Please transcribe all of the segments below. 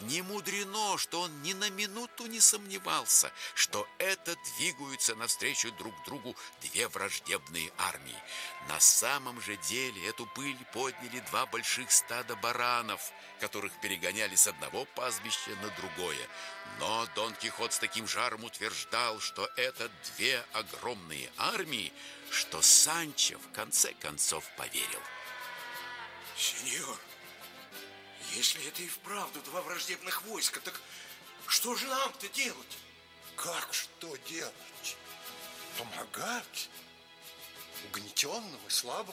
Не мудрено, что он ни на минуту не сомневался, что это двигаются навстречу друг другу две враждебные армии. На самом же деле эту пыль подняли два больших стада баранов, которых перегоняли с одного пастбища на другое. Но Дон Кихот с таким жаром утверждал, что это две огромные армии, что Санчо в конце концов поверил. Сеньор, если это и вправду два враждебных войска, так что же нам-то делать? Как что делать? Помогать угнетенным и слабым?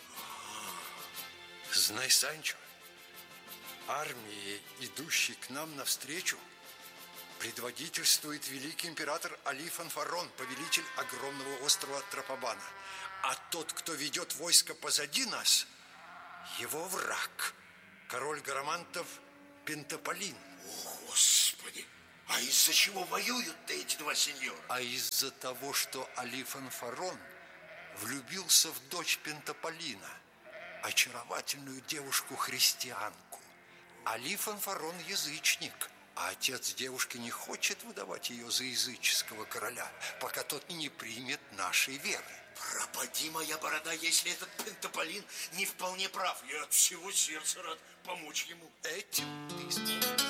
Знай, Санчо, армии, идущей к нам навстречу, предводительствует великий император Али Фанфарон, повелитель огромного острова Тропобана. А тот, кто ведет войско позади нас, его враг, король гарамантов Пентаполин. О, Господи! А из-за чего воюют-то эти два сеньора? А из-за того, что Али Фанфарон влюбился в дочь Пентаполина, очаровательную девушку-христианку. Али Фанфарон язычник, а отец девушки не хочет выдавать ее за языческого короля, пока тот не примет нашей веры. Пропади моя борода, если этот Пентаполин не вполне прав. Я от всего сердца рад помочь ему. Этим ты сможешь.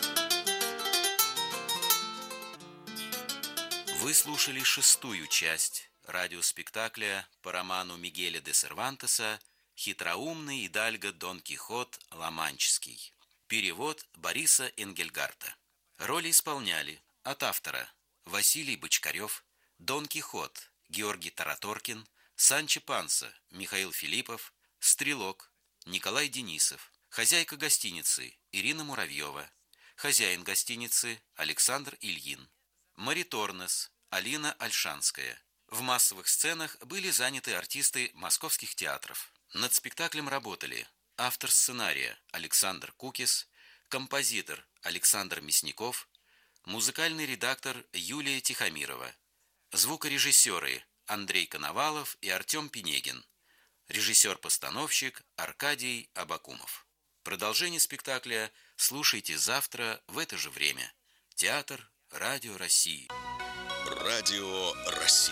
Вы слушали 6-ю часть радиоспектакля по роману Мигеля де Сервантеса «Хитроумный идальго Дон Кихот Ла-Манческий». Перевод Бориса Энгельгарта. Роли исполняли от автора Василий Бочкарев, Дон Кихот Георгий Тараторкин, Санчо Панса Михаил Филиппов, Стрелок Николай Денисов, хозяйка гостиницы Ирина Муравьева, хозяин гостиницы Александр Ильин, Мариторнес Алина Альшанская. В массовых сценах были заняты артисты московских театров. Над спектаклем работали автор сценария Александр Кукис, композитор Александр Мясников, музыкальный редактор Юлия Тихомирова, звукорежиссеры Андрей Коновалов и Артем Пинегин, режиссер-постановщик Аркадий Абакумов. Продолжение спектакля слушайте завтра в это же время. Театр Радио России. Радио России.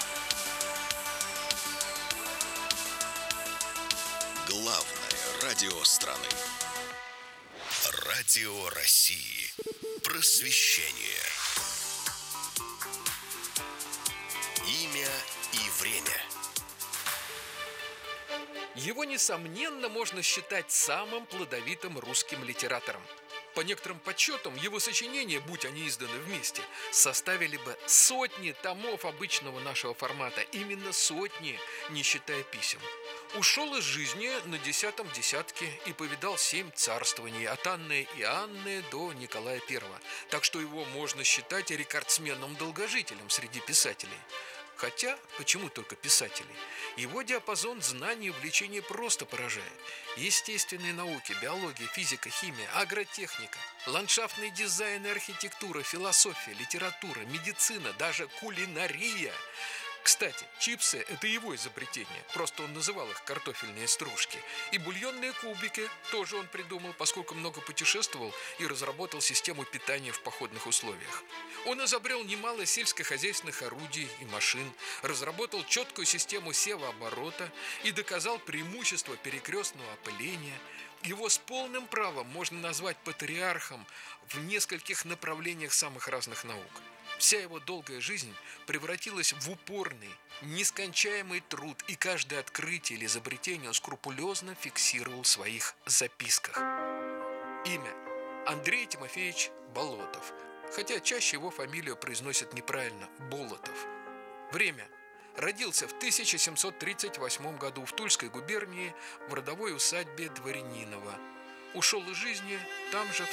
Главное радио страны. Радио России. Просвещение. Имя и время. Его, несомненно, можно считать самым плодовитым русским литератором. По некоторым подсчетам, его сочинения, будь они изданы вместе, составили бы сотни томов обычного нашего формата. Именно сотни, не считая писем. Ушел из жизни на 10-м десятке и повидал 7 царствований, от Анны Иоанны до Николая I. Так что его можно считать рекордсменом-долгожителем среди писателей. Хотя, почему только писателей? Его диапазон знаний и увлечений просто поражает. Естественные науки, биология, физика, химия, агротехника, ландшафтный дизайн и архитектура, философия, литература, медицина, даже кулинария. Кстати, чипсы – это его изобретение, просто он называл их картофельные стружки. И бульонные кубики тоже он придумал, поскольку много путешествовал и разработал систему питания в походных условиях. Он изобрел немало сельскохозяйственных орудий и машин, разработал четкую систему севооборота и доказал преимущество перекрестного опыления. Его с полным правом можно назвать патриархом в нескольких направлениях самых разных наук. Вся его долгая жизнь превратилась в упорный, нескончаемый труд, и каждое открытие или изобретение он скрупулезно фиксировал в своих записках. Имя – Андрей Тимофеевич Болотов, хотя чаще его фамилию произносят неправильно – Болотов. Время – родился в 1738 году в Тульской губернии в родовой усадьбе Дворянинова. Ушел из жизни там же в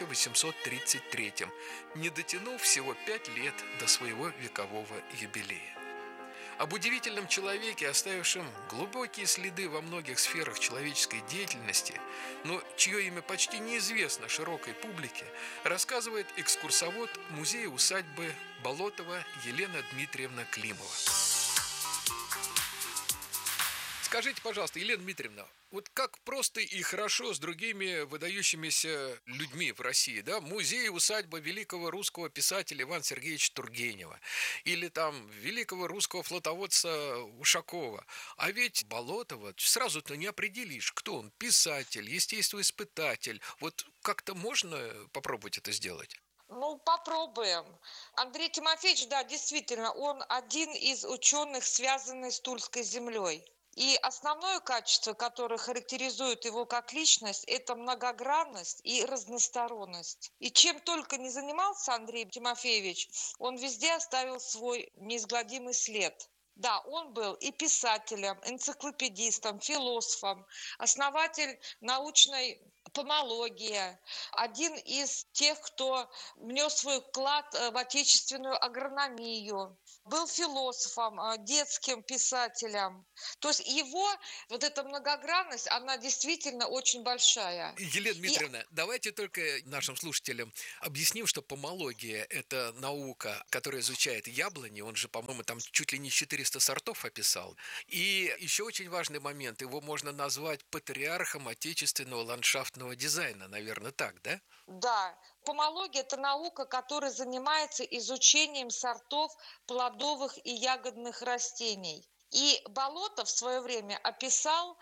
1833, не дотянув всего 5 лет до своего векового юбилея. Об удивительном человеке, оставившем глубокие следы во многих сферах человеческой деятельности, но чье имя почти неизвестно широкой публике, рассказывает экскурсовод музея-усадьбы Болотова Елена Дмитриевна Климова. Скажите, пожалуйста, Елена Дмитриевна, вот как просто и хорошо с другими выдающимися людьми в России, да, музей, усадьба великого русского писателя Ивана Сергеевича Тургенева или там великого русского флотоводца Ушакова. А ведь Болотова сразу-то не определишь, кто он, писатель, естествоиспытатель. Вот как-то можно попробовать это сделать? Ну, попробуем. Андрей Тимофеевич, да, действительно, он один из ученых, связанный с Тульской землей. И основное качество, которое характеризует его как личность, это многогранность и разносторонность. И чем только не занимался Андрей Тимофеевич, он везде оставил свой неизгладимый след. Да, он был и писателем, энциклопедистом, философом, основатель научной помологии, один из тех, кто внес свой вклад в отечественную агрономию, был философом, детским писателем. То есть его вот эта многогранность, она действительно очень большая. Елена Дмитриевна, давайте только нашим слушателям объясним, что помология – это наука, которая изучает яблони. Он же, по-моему, там чуть ли не 400 сортов описал. И еще очень важный момент. Его можно назвать патриархом отечественного ландшафтного дизайна. Наверное, так, да? Да. Помология – это наука, которая занимается изучением сортов плодовых и ягодных растений. И Болотов в свое время описал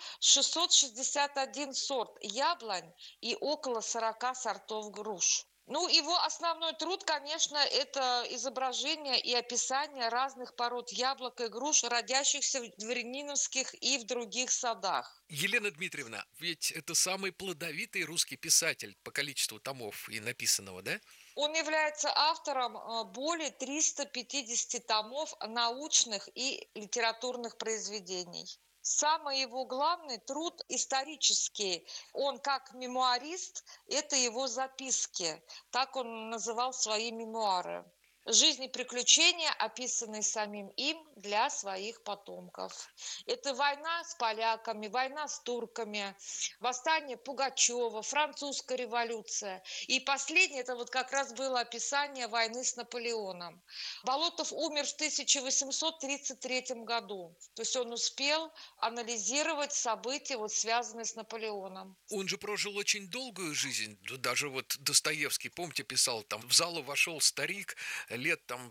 661 сорт яблонь и около 40 сортов груш. Ну, его основной труд, конечно, это изображение и описание разных пород яблок и груш, родящихся в дворяниновских и в других садах. Елена Дмитриевна, ведь это самый плодовитый русский писатель по количеству томов и написанного, да? Он является автором более 350 томов научных и литературных произведений. Самый его главный труд исторический. Он как мемуарист, это его записки. Так он называл свои мемуары. Жизнь и приключения, описанные самим им для своих потомков. Это война с поляками, война с турками, восстание Пугачева, французская революция. И последнее, это вот как раз было описание войны с Наполеоном. Болотов умер в 1833 году. То есть он успел анализировать события, вот, связанные с Наполеоном. Он же прожил очень долгую жизнь. Даже вот Достоевский, помните, писал, там в залу вошел старик, лет там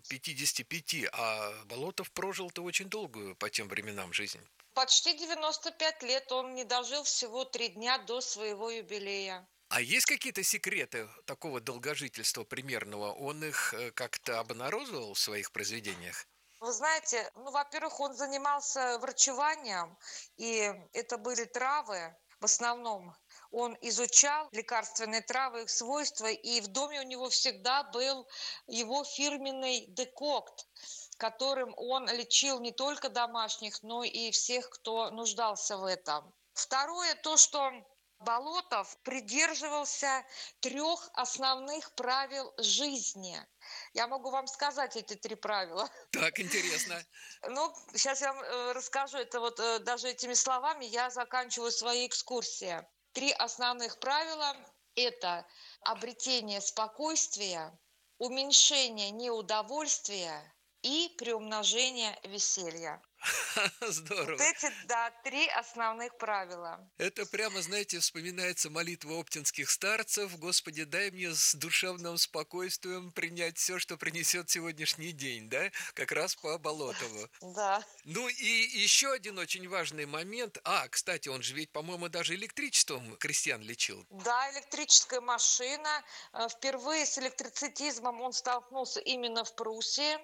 55, а Болотов прожил-то очень долгую по тем временам жизнь. Почти 95 лет, он не дожил всего 3 дня до своего юбилея. А есть какие-то секреты такого долгожительства примерного? Он их как-то обнародовал в своих произведениях? Вы знаете, во-первых, он занимался врачеванием, и это были травы в основном. Он изучал лекарственные травы, их свойства, и в доме у него всегда был его фирменный декокт, которым он лечил не только домашних, но и всех, кто нуждался в этом. Второе, то, что Болотов придерживался 3 основных правил жизни. Я могу вам сказать эти 3 правила. Так, интересно. Сейчас я вам расскажу. Это вот даже этими словами я заканчиваю свои экскурсии. 3 основных правила – это обретение спокойствия, уменьшение неудовольствия и приумножение веселья. Здорово. Вот эти, да, 3 основных правила. Это прямо, знаете, вспоминается молитва оптинских старцев: «Господи, дай мне с душевным спокойствием принять все, что принесет сегодняшний день», да? Как раз по Болотову. Да. Ну и еще один очень важный момент. Кстати, он же ведь, по-моему, даже электричеством крестьян лечил. Да, электрическая машина. Впервые с электрицитизмом он столкнулся именно в Пруссии.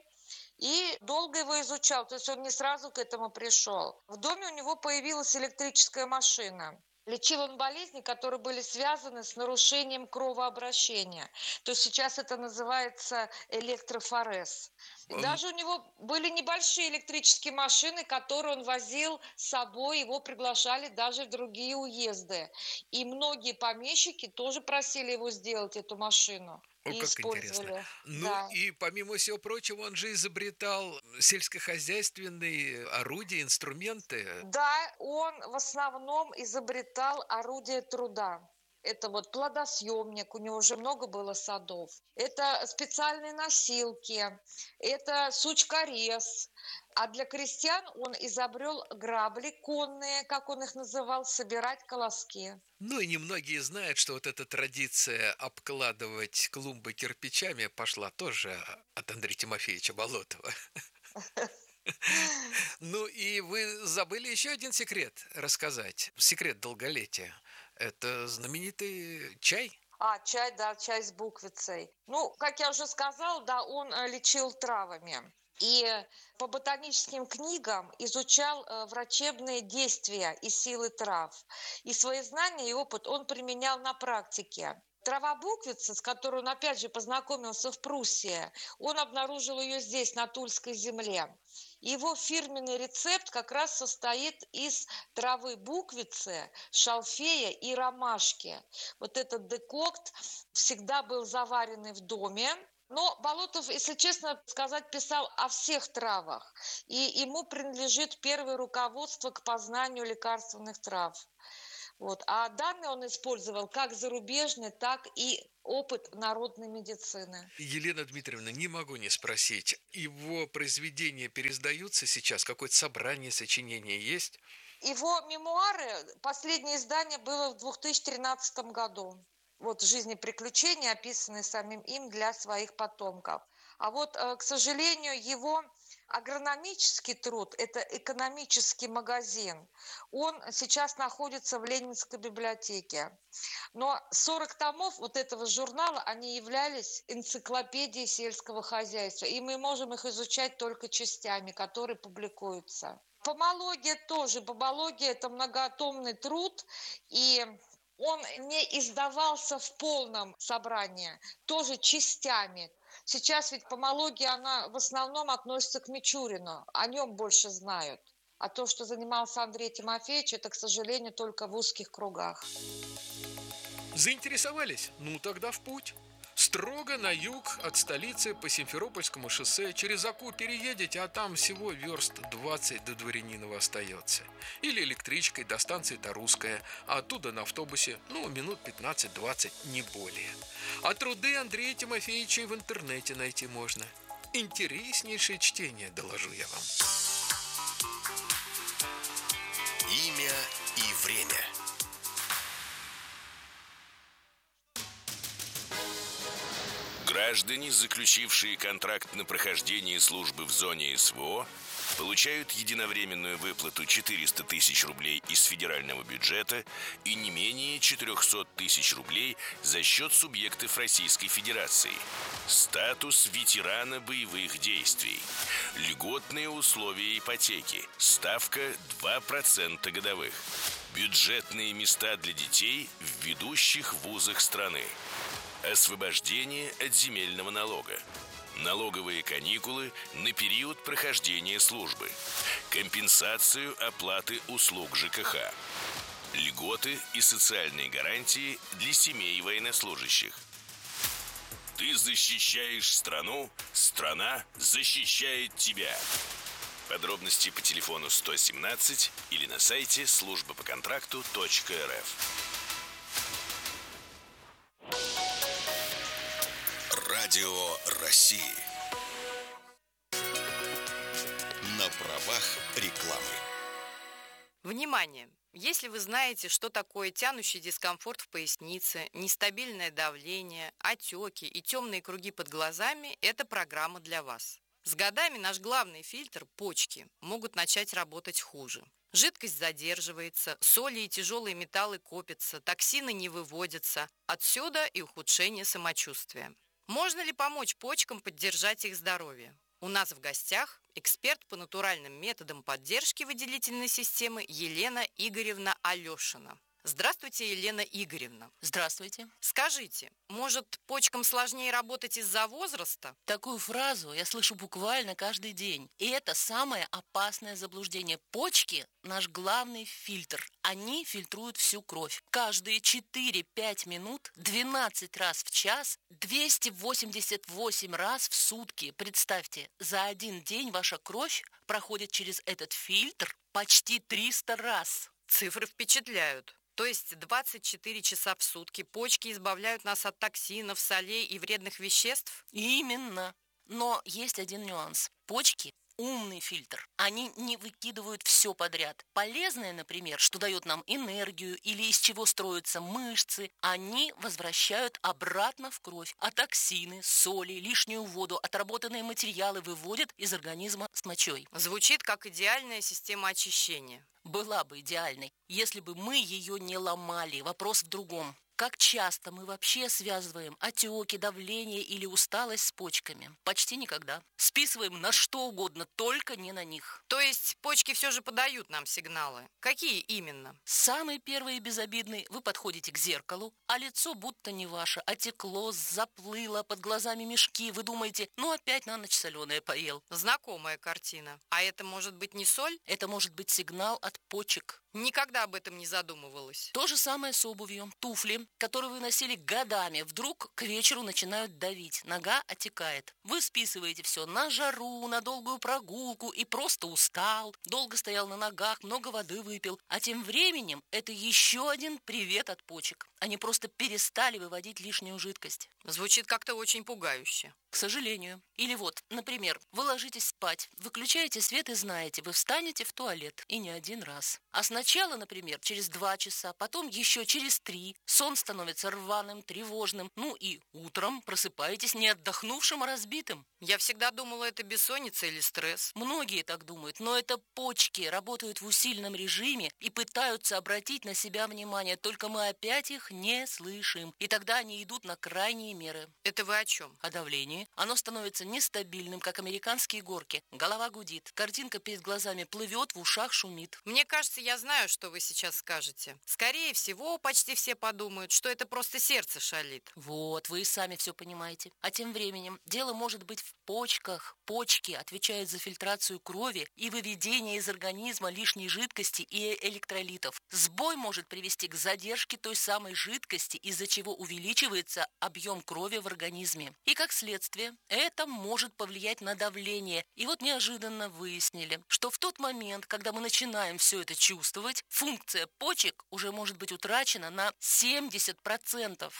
И долго его изучал, то есть он не сразу к этому пришел. В доме у него появилась электрическая машина. Лечил он болезни, которые были связаны с нарушением кровообращения. То есть сейчас это называется электрофорез. Даже у него были небольшие электрические машины, которые он возил с собой, его приглашали даже в другие уезды. И многие помещики тоже просили его сделать эту машину. О, И как использовали. интересно. Да. И помимо всего прочего, он же изобретал сельскохозяйственные орудия, инструменты. Да, он в основном изобретал орудия труда. Это вот плодосъемник, у него уже много было садов. Это специальные носилки, это сучкорез. А для крестьян он изобрел грабли конные, как он их называл, собирать колоски. Ну и немногие знают, что вот эта традиция обкладывать клумбы кирпичами пошла тоже от Андрея Тимофеевича Болотова. Ну и вы забыли еще один секрет рассказать. Секрет долголетия. Это знаменитый чай. Чай, да, чай с буквицей. Ну, как я уже сказал, да, он лечил травами. И по ботаническим книгам изучал врачебные действия и силы трав. И свои знания и опыт он применял на практике. Трава буквицы, с которой он опять же познакомился в Пруссии, он обнаружил ее здесь, на Тульской земле. Его фирменный рецепт как раз состоит из травы буквицы, шалфея и ромашки. Вот этот декокт всегда был заваренный в доме. Но Болотов, если честно сказать, писал о всех травах. И ему принадлежит первое руководство к познанию лекарственных трав. Вот. А данные он использовал как зарубежный, так и опыт народной медицины. Елена Дмитриевна, не могу не спросить, его произведения переиздаются сейчас? Какое-то собрание сочинений есть? Его мемуары, последнее издание было в 2013 году. Вот «Жизнь и приключения», описанные самим им для своих потомков. А вот, к сожалению, его агрономический труд, это экономический магазин, он сейчас находится в Ленинской библиотеке. Но 40 томов вот этого журнала, они являлись энциклопедией сельского хозяйства. И мы можем их изучать только частями, которые публикуются. Помология тоже. Помология – это многотомный труд, и он не издавался в полном собрании, тоже частями. Сейчас ведь помология, она в основном относится к Мичурину, о нем больше знают. А то, что занимался Андрей Тимофеевич, это, к сожалению, только в узких кругах. Заинтересовались? Ну тогда в путь. Строго на юг от столицы по Симферопольскому шоссе через Аку переедете, а там всего верст 20 до Дворянинова остается. Или электричкой до станции Тарусская, а оттуда на автобусе, минут 15-20, не более. А труды Андрея Тимофеевича в интернете найти можно. Интереснейшее чтение, доложу я вам. Имя и время. Граждане, заключившие контракт на прохождение службы в зоне СВО, получают единовременную выплату 400 тысяч рублей из федерального бюджета и не менее 400 тысяч рублей за счет субъектов Российской Федерации. Статус ветерана боевых действий. Льготные условия ипотеки. Ставка 2% годовых. Бюджетные места для детей в ведущих вузах страны. Освобождение от земельного налога. Налоговые каникулы на период прохождения службы. Компенсацию оплаты услуг ЖКХ. Льготы и социальные гарантии для семей военнослужащих. Ты защищаешь страну, страна защищает тебя. Подробности по телефону 117 или на сайте службапоконтракту.рф. Радио России. На правах рекламы. Внимание! Если вы знаете, что такое тянущий дискомфорт в пояснице, нестабильное давление, отеки и темные круги под глазами, эта программа для вас. С годами наш главный фильтр – почки – могут начать работать хуже. Жидкость задерживается, соли и тяжелые металлы копятся, токсины не выводятся. Отсюда и ухудшение самочувствия. Можно ли помочь почкам поддержать их здоровье? У нас в гостях эксперт по натуральным методам поддержки выделительной системы Елена Игоревна Алешина. Здравствуйте, Елена Игоревна. Здравствуйте. Скажите, может, почкам сложнее работать из-за возраста? Такую фразу я слышу буквально каждый день. И это самое опасное заблуждение. Почки – наш главный фильтр. Они фильтруют всю кровь. Каждые 4-5 минут, 12 раз в час, 288 раз в сутки. Представьте, за один день ваша кровь проходит через этот фильтр почти 300 раз. Цифры впечатляют. То есть 24 часа в сутки почки избавляют нас от токсинов, солей и вредных веществ? Именно. Но есть один нюанс. Почки – умный фильтр. Они не выкидывают все подряд. Полезное, например, что дает нам энергию или из чего строятся мышцы, они возвращают обратно в кровь. А токсины, соли, лишнюю воду, отработанные материалы выводят из организма с мочой. Звучит как идеальная система очищения. Была бы идеальной, если бы мы ее не ломали. Вопрос в другом. Как часто мы вообще связываем отеки, давление или усталость с почками? Почти никогда. Списываем на что угодно, только не на них. То есть почки все же подают нам сигналы. Какие именно? Самый первый и безобидный. Вы подходите к зеркалу, а лицо будто не ваше. Отекло, заплыло, под глазами мешки. Вы думаете, ну опять на ночь соленое поел. Знакомая картина. А это может быть не соль? Это может быть сигнал от почек. Никогда об этом не задумывалась. То же самое с обувью. Туфли, которые вы носили годами, вдруг к вечеру начинают давить. Нога отекает. Вы списываете все на жару, на долгую прогулку и просто устал. Долго стоял на ногах, много воды выпил. А тем временем это еще один привет от почек. Они просто перестали выводить лишнюю жидкость. Звучит как-то очень пугающе. К сожалению. Или вот, например, вы ложитесь спать, выключаете свет и знаете, вы встанете в туалет. И не один раз. А сначала, например, через 2 часа, потом еще через 3. Сон становится рваным, тревожным. Ну и утром просыпаетесь не отдохнувшим, а разбитым. Я всегда думала, это бессонница или стресс. Многие так думают, но это почки работают в усиленном режиме и пытаются обратить на себя внимание, только мы опять их не слышим. И тогда они идут на крайние меры. Это вы о чем? О давлении. Оно становится нестабильным, как американские горки. Голова гудит, картинка перед глазами плывет, в ушах шумит. Мне кажется, я знаю, что вы сейчас скажете. Скорее всего, почти все подумают, что это просто сердце шалит. Вот, вы и сами все понимаете. А тем временем дело может быть в почках. Почки отвечают за фильтрацию крови и выведение из организма лишней жидкости и электролитов. Сбой может привести к задержке той самой жидкости, из-за чего увеличивается объем крови в организме. И как следствие, это может повлиять на давление. И вот неожиданно выяснили, что в тот момент, когда мы начинаем все это чувствовать, функция почек уже может быть утрачена на 70%.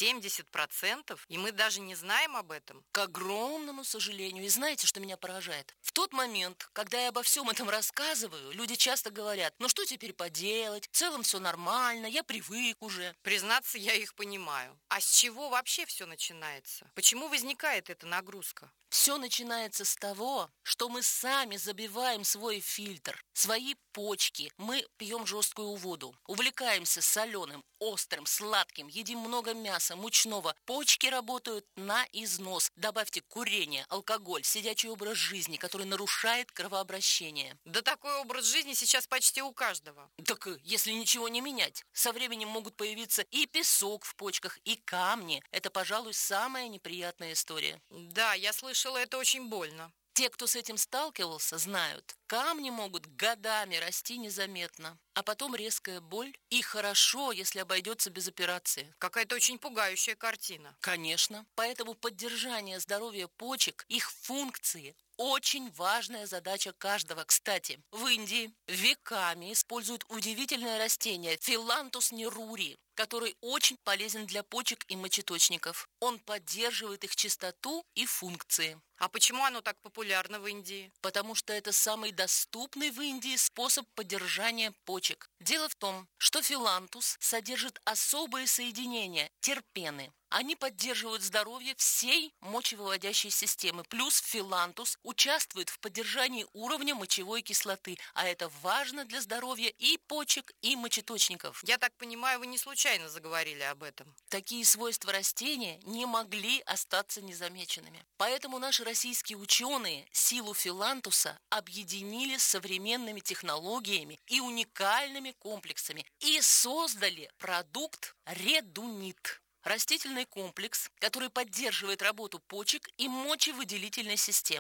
70%? И мы даже не знаем об этом? К огромному сожалению. И знаете, что меня поражает? В тот момент, когда я обо всем этом рассказываю, люди часто говорят, ну что теперь поделать, в целом все нормально, я привык уже. Признаться, я их понимаю. А с чего вообще все начинается? Почему возникает эта нагрузка? Все начинается с того, что мы сами забиваем свой фильтр, свои почки. Мы пьем жесткую воду, увлекаемся соленым, острым, сладким, едим много мяса, мучного. Почки работают на износ. Добавьте курение, алкоголь, сидячий образ жизни, который нарушает кровообращение. Да такой образ жизни сейчас почти у каждого. Так если ничего не менять, со временем могут появиться и песок в почках, и камни. Это, пожалуй, самая неприятная история. Да, я слышала, это очень больно. Те, кто с этим сталкивался, знают, камни могут годами расти незаметно, а потом резкая боль. И хорошо, если обойдется без операции. Какая-то очень пугающая картина. Конечно. Поэтому поддержание здоровья почек, их функции – очень важная задача каждого. Кстати, в Индии веками используют удивительное растение филантус нерури, который очень полезен для почек и мочеточников. Он поддерживает их чистоту и функции. А почему оно так популярно в Индии? Потому что это самый доступный в Индии способ поддержания почек. Дело в том, что филантус содержит особые соединения – терпены. Они поддерживают здоровье всей мочевыводящей системы. Плюс филантус участвует в поддержании уровня мочевой кислоты. А это важно для здоровья и почек, и мочеточников. Я так понимаю, вы не случайно заговорили об этом. Такие свойства растения не могли остаться незамеченными. Поэтому наши российские ученые силу филантуса объединили с современными технологиями и уникальными комплексами и создали продукт редунит. Растительный комплекс, который поддерживает работу почек и мочевыделительной системы.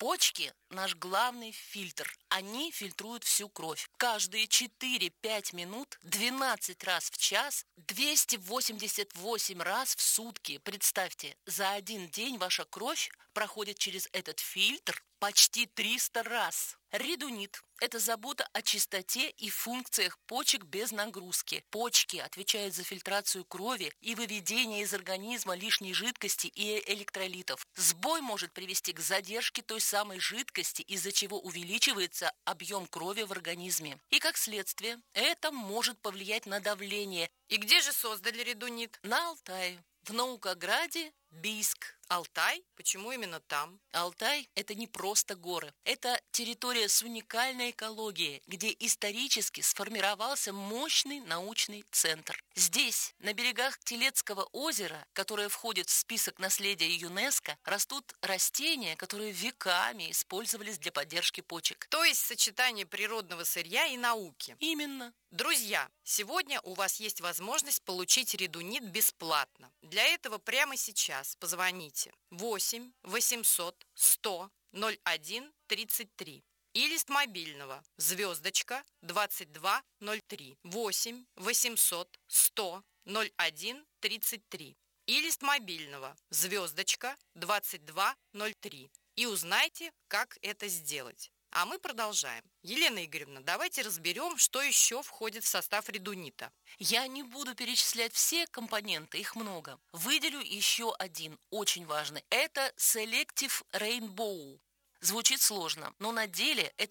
Почки – наш главный фильтр. Они фильтруют всю кровь. Каждые 4-5 минут, 12 раз в час, 288 раз в сутки. Представьте, за один день ваша кровь проходит через этот фильтр почти 300 раз. Редунит – это забота о чистоте и функциях почек без нагрузки. Почки отвечают за фильтрацию крови и выведение из организма лишней жидкости и электролитов. Сбой может привести к задержке той самой жидкости, из-за чего увеличивается объем крови в организме. И как следствие, это может повлиять на давление. И где же создали редунит? На Алтае, в Наукограде, Бийск. Алтай? Почему именно там? Алтай – это не просто горы. Это территория с уникальной экологией, где исторически сформировался мощный научный центр. Здесь, на берегах Телецкого озера, которое входит в список наследия ЮНЕСКо, растут растения, которые веками использовались для поддержки почек. То есть сочетание природного сырья и науки. Именно. Друзья, сегодня у вас есть возможность получить редунит бесплатно. Для этого прямо сейчас позвоните 8 800 100 01 33 или с мобильного звездочка 2203 8 800 100 01 33 или с мобильного звездочка 2203 и узнайте, как это сделать. А мы продолжаем. Елена Игоревна, давайте разберем, что еще входит в состав редунита. Я не буду перечислять все компоненты, их много. Выделю еще один, очень важный. Это Selective Rainbow. Звучит сложно, но на деле это